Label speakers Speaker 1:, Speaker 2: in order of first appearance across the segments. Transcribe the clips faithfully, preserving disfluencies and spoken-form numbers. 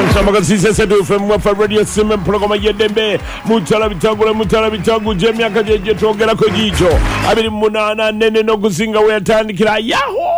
Speaker 1: Samagazise setu from Wafa Radio Simen Programa Yedembe Mutala Bitagula Mutala Bitagu Jemia Kajeje Togera Kojicho Abiri Munana Nene no Gusinga Wetandikira Yahoo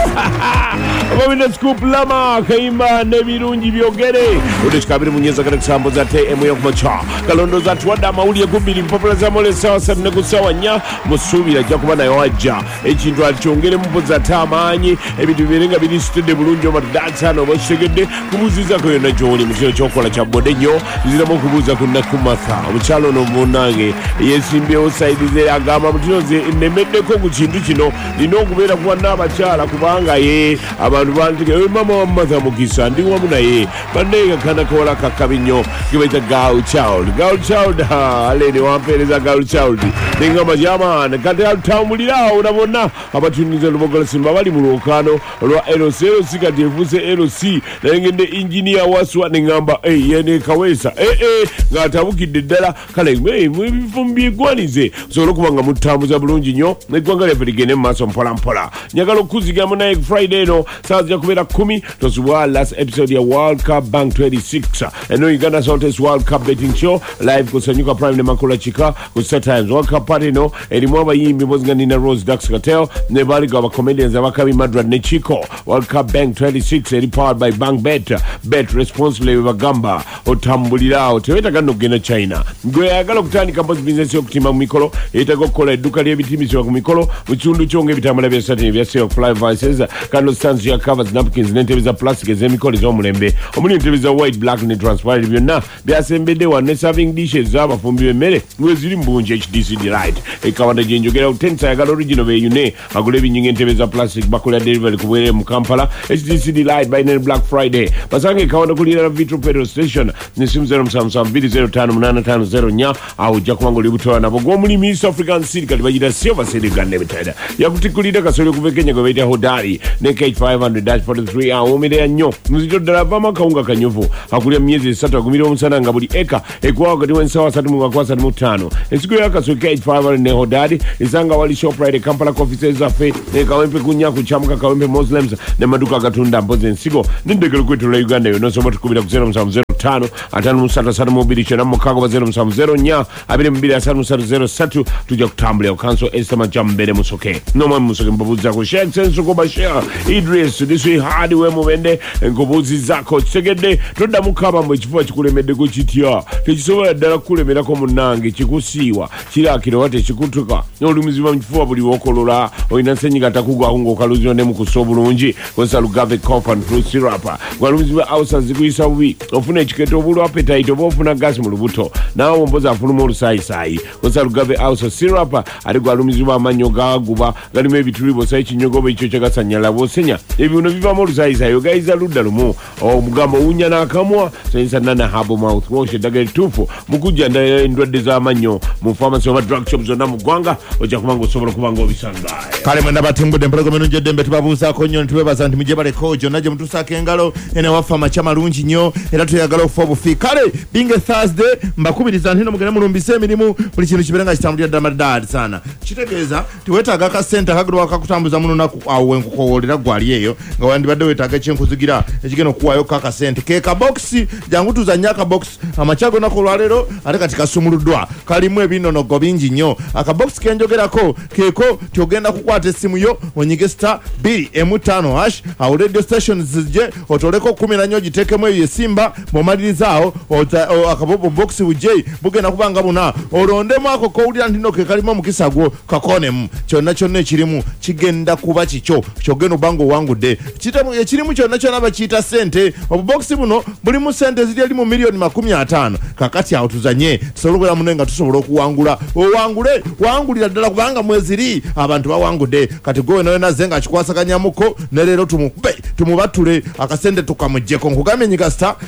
Speaker 1: Abawina Scoop Lama Kaimba Nebirungi Biogere Udishkabiri Munyeza Kare Sambo Zate Emu Yokmacha Kalondo Zatwada Mauli Yakubiri Mpopula Zamole Sawa Sarnego Sawa Nya Musubira Jakubana Yoaja Echindu Achongere Mpo Zatamani Ebitu Virenga Bidi Stude Bulunjo Matdatsa No Washegede Kubuziza Koyona Joni Mkino Chokola Chabodenyo Zilamo Kubuza Kuna Kumatha Mchalo no Monage Yesimbe Osaidi Ze Agama Mtino Ze Nemende Kongu Chindu Chino Nino Kubera Kwa Nama Chala Kubanga Ye Abantu Bantike Ewe Mama wa Matha Mukisa Ndi Wamuna Ye Bandega Kana Kola Kakabinyo Kibaita Girl Child Girl Child Ha Aleni Wampereza Girl Child Ninga Majama Kate Altambulira Unabona Abatuniza Lubogola Simba Wali Mulokano Lwa L C L C Kati Efuse L C Na ngende engineer waswa Ningamba Eh yene kawesa Eh eh Ngatabuki dedela Kale Mwe Mwifumbi Gwanize Solo kubanga Mutamu za Bulunji Nyo Nekwanga Leperigene Maso Mpola Mpola Nyagalo Kuziga Muna Friday no Sazi ya Kubera Kumi Tosuwa last episode ya World Cup Bank twenty-six Eno Uganda Salters World Cup betting show Live kusanyuka Prime ne Makula Chika Kusa Times World Cup party no Elimwaba yimbi Mozga Nina Rose Dax Cartel Nebali Gaba comedians Avakabi Madra Nechiko World Cup Bank twenty-six Eri powered by Bank Bet Bet responsibly Vagamba Otambulira Oteweta Gano Gena China Gwe Agalo Kutani Campus Business Yok Tima Mikolo Eta Gokola Duka Levi Timis Yok Mikolo Mchundu Chonge Vitamala Vya Satin Vya Seo Fly Vices Kando stands ya covers napkins Nenteviza plastic Zemikolo Zomulembe Omuni Nenteviza white black Ne transparent Vyo na Bia Sembede wa Ne serving dishes Zaba Fumbiwe Mele Mwezili Mbunje H D C Delight Ekawanda Jenjo Gera Utensa Yagalo original Ve Yune Agulevi Nyinge Nenteviza plastic Bakula delivery Kuwele Mkampala H D C Delight By Nen Black Friday Basange Kawanda Kulira Vitro Petrol Station Nisim zero Msamsam Vidi zero tano Munana tano zero Nya Au Jakumango Libutoa Na Bogomuli Miss African City Kalibajida Silver City Gande Miteda Yakutikulida Kasoli Kuve Kenya Kwa Hodari Neka H five hundred dash forty-three Aumide ya nyo Mzito Darabama Kaunga Kanyofu Hakulia miezi Sato Agumiro Msana Ngabudi Eka Ekwa wakati wensawa Satu Munga kwa Satu Mutano Esiku ya Kasoli H five hundred ne Hodari Isanga wali Shoprite Kampala Coffee Zafe Neka wempe kunya kuchamuka Kawempe Muslims Ne maduka Gatunda Mpoze Nsigo Nindekele kwetu la Uganda Yonoso Motu Kubida Kuzero Msamu Zero Tano Atanu Musata Satu Mubidi Chena Mukago Zero Msamu Zero Nya Abide Mbidi Asatu Musata Zero Satu Tuja Kutambule Ukanso Estama Jambede Musoke Noma Musoke Mbabuza Kushek Sensu Kubashia Idris Disui Hadi Wemo Wende Nkobuzi Zako Segede Toda Mukaba Mwechifuwa Chikule Mede Kuchitia Techisowa ya Dara Kule Meda Komunangi Chikusiwa Chila Kiroate Chikutuka Nolumiziwa Mchifuwa Budi Wokolola Oinansenyi Katakuga Hungo Kaluziwa Nemu Kusobulunji Konsa Lugave Cough and Fruit Syrup Walumiziwa Ausa Zikuisa Wi Ofune Chiketo Bulu Appetite Ofuna Gas Mulubuto Na Womboza Fulumolu Sai Sai Konsa Lugave Ausa Syrup Arigu Walumiziwa Manyoga Guba Galime Bituribo Saichi Nyogobe Ichochaka Sanyala Wosenya Ebi unoviva Molu Sai Sai Yogaiza Luda Lumu O Mugamo Unya na Kamwa Sensa Nana Habo Mouthwash Dagari Tufu Mukuja Nda Ndwade za Manyo Mufamasi Oma Drug Shops Ona Mugwanga Oja Kumango Sobro Kumango Bisanga
Speaker 2: Kale mwenda batimbu Dempelego Menunje Dembe Tubabuza Konyo Ntuweba Zanti Mjebale Kojo Naje Mtusa Kengalo Ene wafa Machama Lunji Nyo Eratu ya Galo Fobu Fi Kale Binge Thursday Mbakubiri Zantino Mugene Mulumbise Minimu Mulichinu Chiberenga Chitambulia Damadad Sana Chitegeza Tuweta Gaka Center Hagru Waka Kutambuza Munu Naku Awe Nkukolera Gwali Yeyo Ngawandi Badewe Tagache Nkuzugira Echigeno Kuwa Yo Kaka Center Keka Boxi Jangutu za Nyaka Box Amachago Nako Lwarero Ate katika Sumurudwa Kalimwe Bino No Gobinji Nyo Aka Box Kenjogera Ko Keko Tiogenda Kukwate Simu Yo Onyige Star B M tano Hash Au Radio Station Zije Otoleko kumi na nyoji Teke mwe Yesimba Momadili zao Akabobo Boxi Ujei Buge na kubanga muna Oronde mwako Koudi Antino Kekalima Mukisagwo Kakone mu Chona chone chirimu Chigenda kuba chicho Chogeno bango wangu de Chita mu chirimu chona chona ba chita sente Obu boxi muno Bulimu sente zili alimu milioni makumi atano Kakati ya utuzanye Tisoluko ya munenga tusobolo kuwangula Owangule Wanguli la dala kubanga mweziri Abantu wa wangu de Katigowe na wena zenga Chukwasa kanyamuko Nelero tumukube Tumubatule Akasende tukamujeko Nkugame nyika star Bili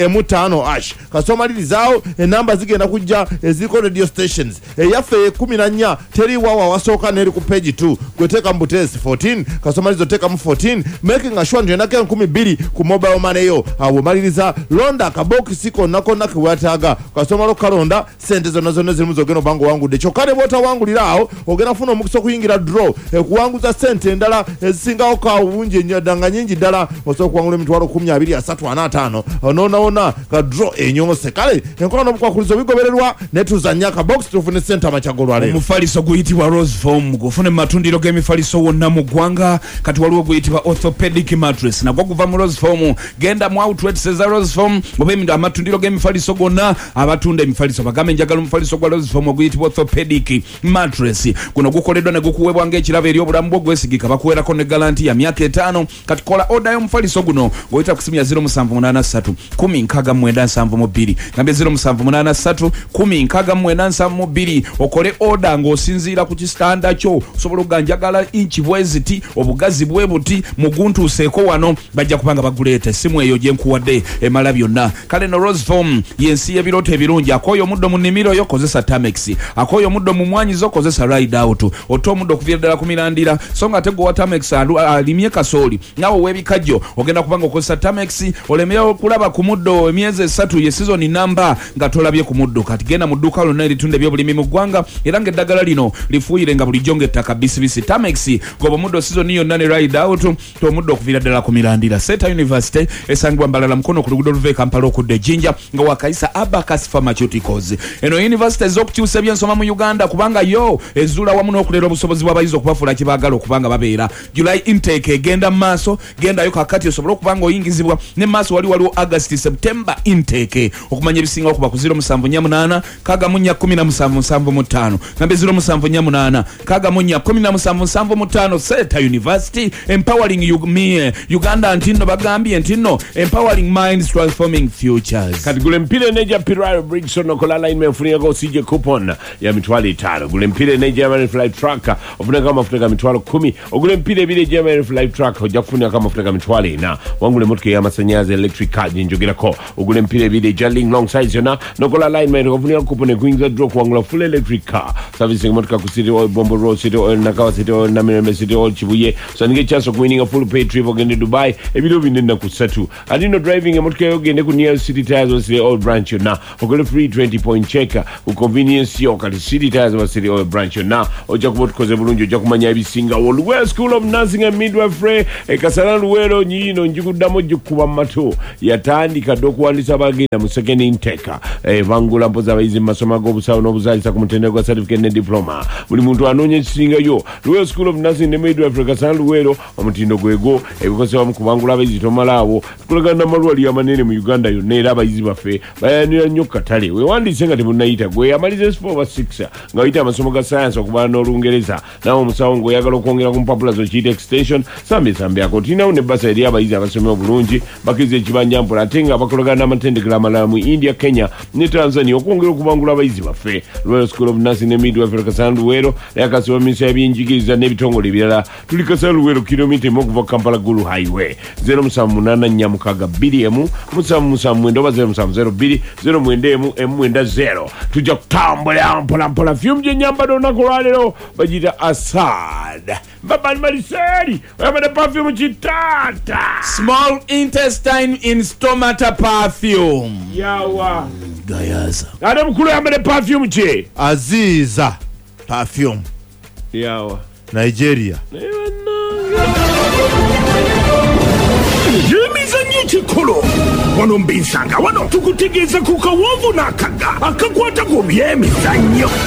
Speaker 2: emu tano ash kasomalirizawo enamba zigenda kujja eziriko radio stations eyaffe kumi na nnya teri wawa wasooka neri ku page two gweteka mbutesi fourteen kasomalizo teka mu fourteen making sure ndio nake nkumi bbiri ku mobile money yo awo maliriza londa kabokisi konna konna kwataga kasomalo kalonda sente zonna zonna zirimu zogeno bango wangu de chokale bota wangu lirao ogena funa omukisa kuyingira draw ekuwanguza sente endala ezisingawo ka bunje nyadanga nyingi dala osobola kuwangula emitwalo kumi na abiri asatu ana ataano onona ona ka draw enyose kale enkola n'obukwakulizo bigobererwa netuzanya ka box tufune sente amachagolwa leo
Speaker 3: omufaliso guyitibwa Rose Foam gufune matundiro g'emifaliso wonna mu ggwanga kati waliwo guyitibwa orthopedic mattress nagwo guva mu Rose Foam genda mu outlet seza Rose Foam oba eminda amatundiro g'emifaliso gonna abatunda emifaliso bagambe njagala omufaliso gwa Rose Foam guyitibwa orthopedic mattress guno gukoleddwa ne gukuweebwa ng'ekirabo eri obulamu bwo gwesigika bakuweerako ne garanti ya myaka etaano kati kola oda y'omufaliso guno oyita ku simu ya zero seven eight three kumi nkaga mwenda nsanvu mu bbiri gambe zero seven eight three kumi nkaga mwenda nsanvu mu bbiri okole oda ng'osinziira ku kisitanda kyo osobola okuganjagala inchi bweziti obugazi bwe buti muguntuuseeko wano bajja kubanga baguleeta essimu eyo gye nkuwadde emala byonna kale no Rose Foam yensi y'ebirooto ebirungi akooyo omuddo mu nnimiro yo kozesa Tamex akooyo omuddo mu mwanyizo kozesa Ride Out otta omuddo okuviira ddala ku mirandira so nga tegowa Tamex alimye kasooli naawe w'ebikajjo ogenda kubanga okozesa Tamex olemerera okulaba ku muddo emyezi esatu ye season namba nga tolabye ku muddo kati genda mu dduuka lonna eritunda ebyobulimi mu ggwanga era ng'eddagala lino lifuuyire nga bulijjo ng'ettaka bisibisi Tamex goba muddo season yonna ne Ride Out to omuddo okuviira ddala ku mirandira Seta University esangibwa mbalala mukono ku luguudo oluva e Kampala okudda Jinja nga wakayisa Abacus Pharmaceuticals eno university ez'okukyusa ebyensoma mu Uganda kubanga yo ezuula wamu n'okulera obusobozi bw'abayizi okubafuula kye baagala okubanga babeera July intake egenda maaso gendayo kakati osobole okubanga oyingizibwa ne maaso wali waliwo August September intake okumanya ebisinga okuba ku zero seven eight eight kaga munya kumi na musanvu seven mu ttaano nambe zero seven eight eight kaga munya kumi na musanvu seven mu ttaano Seta University empowering you, me, Uganda ntino bagambye ntino empowering minds transforming futures
Speaker 1: kati gule mpire neja Piraro Brigson okola line mfunia go C J coupon ya mitwalo itano gule mpire neja German flight tracker ofuna kama mafuta ga mitwalo kumi ogule mpire bile German flight tracker hoja kufuna kama mafuta ga mitwalo ina wangule motuke ya masanyaze electric car jinjogera ko ogule mpire bile Jarling long size yona nokola line man ofuna coupon kuingiza draw kuangula full electric car servicing motuka ku City Oil Bombo Road City Oil Nakawa City Oil Namirembe City Oil Chibuye so nige chance of winning a full paid trip ogende Dubai ebilo binenda kusatu adino driving motuka yogende ku near City Tires or City Oil branch yona ogule free twenty point checker ku convenience yo kati City Tires or City Oil branch yona oja kubotukoze bulungi oja kumanya ebisinga World School of Nursing and Midwifery ekasala luwero nyino njikuddamo jikuba mato yatandika dokuwandisa bagenda mu second intake eh vangula mpoza abayizi masoma g'obusawo n'obuzaalisa ku mutendera gwa certificate ne diploma buli muntu anoonya ekisinga yo Royal School of Nursing and Midwifery kasala luwero omutindo gwego ebikosebwa mu kubangula abayizi tomalaawo tukolagana n'amalwaliro amanene mu Uganda yonna era abayizi baffe bayanira nnyo katale weewandiise nga temunnayita gwe amaliza S four over six nga oyita amasomo ga science okubala n'olungereza nawe omusawo ng'oyagala okwongera ku mpapula zo kiyita extension sambe sambe ako tulinawo ne bbasa eri abayizi abasomye obulungi bakiriza ekibanja mpola ate nga bakolagana n'amatendekero amalala mu India Kenya ne Tanzania okwongera okubangula abayizi baffe Royal School of Nursing and Midwifery kasala luwero yakasiwa minisita y'ebyenjigiriza n'ebitongole ebirala tuli kasala luwero kilomita emu okuva Kampala Gulu Highway zero seven eight eight nnya mukaaga bbiri emu musanvu musanvu mwenda oba zero seven zero bbiri zero mwenda emu emu mwenda zero tujja kutambula mpola mpola fyumu gye nyambadde olunaku olwaleero bagiyita Assad babani maliseri oyambadde perfume kitata
Speaker 3: small intestine in stomata perfume
Speaker 1: yawa
Speaker 3: gayaza
Speaker 1: ate mukulu oyambadde perfume ki
Speaker 2: Aziza perfume
Speaker 1: yawa
Speaker 2: Nigeria
Speaker 1: Yemizanyo kikolo wano mbinsanga wano tukutegeeza ku kawovu n'akaga akakwata ku byemizannyo